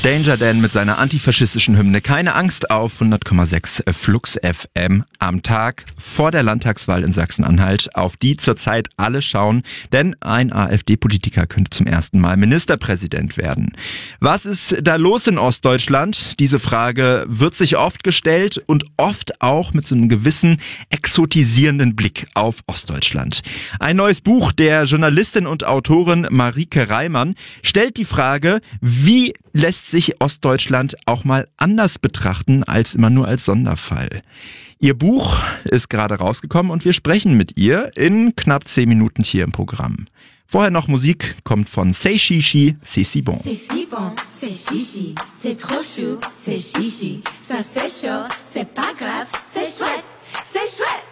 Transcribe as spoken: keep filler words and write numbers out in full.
Danger Dan mit seiner antifaschistischen Hymne Keine Angst auf hundert Komma sechs Flux F M am Tag vor der Landtagswahl in Sachsen-Anhalt, auf die zurzeit alle schauen, denn ein AfD-Politiker könnte zum ersten Mal Ministerpräsident werden. Was ist da los in Ostdeutschland? Diese Frage wird sich oft gestellt und oft auch mit so einem gewissen exotisierenden Blick auf Ostdeutschland. Ein neues Buch der Journalistin und Autorin Marike Reimann stellt die Frage, wie lässt sich Ostdeutschland auch mal anders betrachten als immer nur als Sonderfall. Ihr Buch ist gerade rausgekommen und wir sprechen mit ihr in knapp zehn Minuten hier im Programm. Vorher noch Musik, kommt von C'est Chichi, C'est si bon. C'est si bon, c'est chichi, c'est trop chou, c'est chichi, ça c'est chaud, c'est pas grave, c'est chouette, c'est chouette.